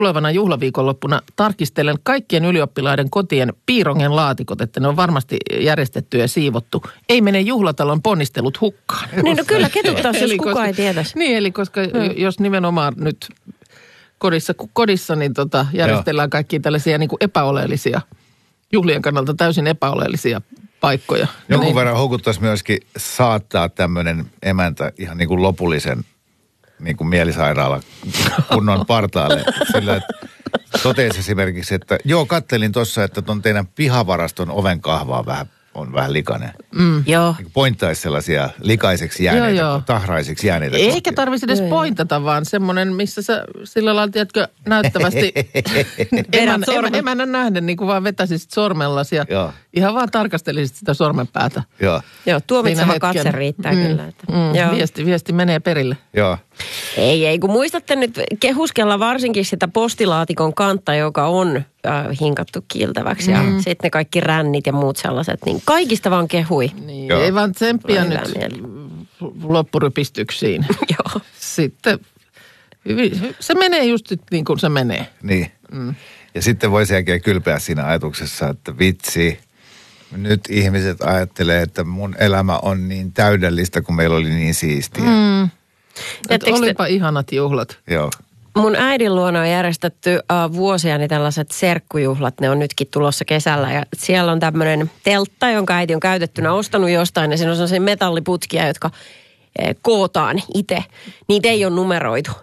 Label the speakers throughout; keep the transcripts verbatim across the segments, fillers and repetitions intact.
Speaker 1: tulevana juhlaviikonloppuna tarkistelen kaikkien ylioppilaiden kotien piirongen laatikot, että ne on varmasti järjestetty ja siivottu. Ei mene juhlatalon ponnistelut hukkaan.
Speaker 2: Niin no kyllä ketuttaa, jos kukaan
Speaker 1: koska,
Speaker 2: ei tietäisi.
Speaker 1: Niin, eli koska hmm. jos nimenomaan nyt kodissa, kodissa niin tota, järjestellään kaikkia tällaisia niin kuin epäoleellisia, juhlien kannalta täysin epäoleellisia paikkoja.
Speaker 3: Jonkun
Speaker 1: niin,
Speaker 3: verran houkuttaisi myöskin saattaa tämmöinen emäntä ihan niin kuin lopullisen niin kuin mielisairaala kunnon partaalle. Sillä, että totesi esimerkiksi, että joo, kattelin tuossa, että ton teidän pihavaraston oven kahvaa vähän, on vähän likainen.
Speaker 2: Mm. Joo.
Speaker 3: Niin pointtaisi sellaisia likaiseksi jääneitä, joo, joo. tahraisiksi jääneitä.
Speaker 1: Eikä tarvitsisi edes pointata, vaan semmoinen, missä sä sillä lailla, tiedätkö, näyttävästi emän, emän, emännän nähden, niin kuin vaan vetäisit sormellasi ja joo. ihan vaan tarkastelisit sitä sormenpäätä.
Speaker 3: Joo.
Speaker 2: Joo, tuomitseva katse riittää mm. kyllä. Että.
Speaker 1: Mm.
Speaker 2: Joo.
Speaker 1: Viesti, viesti menee perille.
Speaker 3: Joo.
Speaker 2: Ei, ei, kun muistatte nyt kehuskella varsinkin sitä postilaatikon kantta, joka on äh, hinkattu kiiltäväksi. Mm. Ja sitten ne kaikki rännit ja muut sellaiset, niin kaikista vaan kehui.
Speaker 1: Niin, ei vaan tsemppiä nyt mieli. Loppurypistyksiin.
Speaker 2: Joo.
Speaker 1: Sitten hyvin, se menee just niin kuin se menee.
Speaker 3: Niin. Mm. Ja sitten voi sen jälkeen kylpeä siinä ajatuksessa, että vitsi, nyt ihmiset ajattelee, että mun elämä on niin täydellistä, kun meillä oli niin siistiä.
Speaker 1: Mm. Että olipa te... ihanat juhlat.
Speaker 3: Joo.
Speaker 2: Mun äidin luona on järjestetty uh, vuosia niin tällaiset serkkujuhlat. Ne on nytkin tulossa kesällä ja siellä on tämmöinen teltta, jonka äiti on käytettynä ostanut jostain. Ja siinä on sellaisia metalliputkia, jotka eh, kootaan itse. Niitä ei ole numeroitu.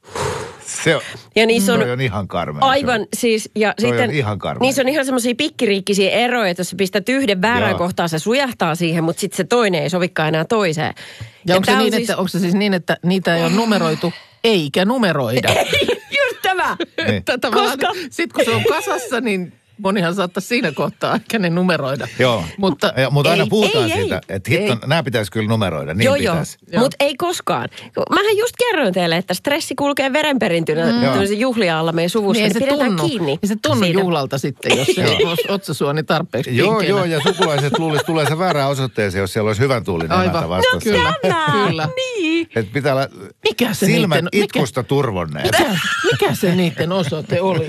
Speaker 3: Se on,
Speaker 1: ja niissä on,
Speaker 3: on ihan karmea.
Speaker 2: Aivan siis. Ja
Speaker 3: toi
Speaker 2: sitten,
Speaker 3: on ihan karmea.
Speaker 2: niissä on ihan semmoisia pikkiriikkisiä eroja, että jos sä pistät yhden väärään kohtaan, se sujahtaa siihen, mutta sitten se toinen ei sovikaan enää toiseen.
Speaker 1: Ja, ja onko, se niin, siis... että, onko se siis niin, että niitä ei ole numeroitu eikä numeroida?
Speaker 2: Ei, just tämä.
Speaker 3: Niin.
Speaker 1: Koska... Sitten kun se on kasassa, niin monihan saattaa siinä kohtaa ehkä ne numeroida.
Speaker 3: Joo,
Speaker 1: mutta,
Speaker 3: ja, mutta aina
Speaker 1: ei,
Speaker 3: puhutaan
Speaker 1: ei,
Speaker 3: siitä,
Speaker 1: ei,
Speaker 3: että hitto, nämä pitäisi kyllä numeroida, niin
Speaker 2: joo,
Speaker 3: pitäisi.
Speaker 2: Joo, mutta ei koskaan. Mähän just kerroin teille, että stressi kulkee verenperintynä mm. tämmöisen juhlia alla meidän suvussa, niin, niin pidetään tunnu, kiinni.
Speaker 1: Ja se tunnu siitä juhlalta sitten, jos se on otsasuoni tarpeeksi
Speaker 3: Joo,
Speaker 1: pinkkeänä.
Speaker 3: joo, ja sukulaiset luulisi, tulee se väärään osoitteeseen, jos siellä olisi hyvän tuulinen emäntä vastassa.
Speaker 2: No kyllä, kyllä. Niin.
Speaker 3: Että pitää olla
Speaker 1: mikä se
Speaker 3: silmät
Speaker 1: niiden,
Speaker 3: itkusta
Speaker 1: mikä,
Speaker 3: turvonneet.
Speaker 1: Mikä, mikä se niiden osoite oli?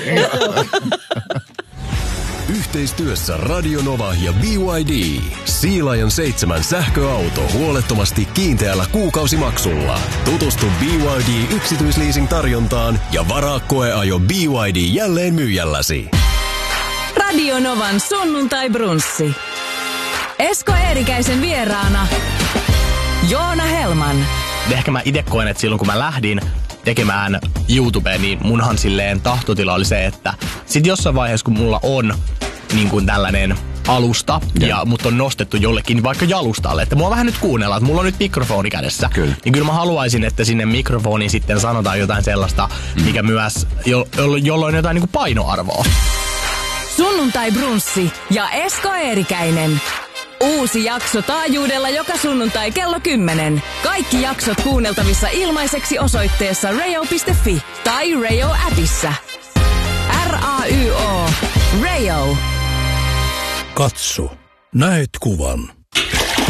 Speaker 4: Yhteistyössä Radio Nova ja B Y D. Sealaajan seitsemän sähköauto huolettomasti kiinteällä kuukausimaksulla. Tutustu B Y D yksityisleasing-tarjontaan ja varaa koeajo B Y D jälleen myyjälläsi.
Speaker 5: Radio Novan sunnuntai-brunssi. Esko Eerikäisen vieraana Joona Helman.
Speaker 6: Ehkä mä itse koen, että silloin kun mä lähdin tekemään YouTubeen, niin munhan silleen tahtotila oli se, että sit jossain vaiheessa kun mulla on niin kuin tällainen alusta ja, ja mut on nostettu jollekin vaikka jalustalle, että mua vähän nyt kuunnellaan, että mulla on nyt mikrofoni kädessä. Kyllä. Niin kyllä mä haluaisin, että sinne mikrofoniin sitten sanotaan jotain sellaista, mm. mikä myös, jo, jolloin jotain niin kuin painoarvoa.
Speaker 5: Sunnuntai-brunssi ja Esko Eerikäinen. Uusi jakso taajuudella joka sunnuntai kello kymmenen. Kaikki jaksot kuunneltavissa ilmaiseksi osoitteessa radio piste fi tai Radio-appissa. R A Y O. Radio.
Speaker 7: Katso, näet kuvan.